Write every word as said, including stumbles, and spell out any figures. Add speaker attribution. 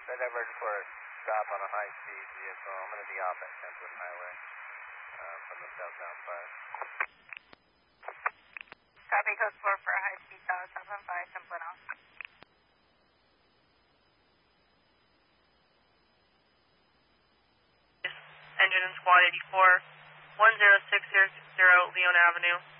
Speaker 1: They're diverted for a stop on a high-speed vehicle. I'm going to be off at Kentwood Highway uh, from the southbound side.
Speaker 2: Copy, code four for a high-speed stop, southbound five, Kentwood off.
Speaker 3: Engine in Squad eighty-four, one zero six zero zero Leon Avenue.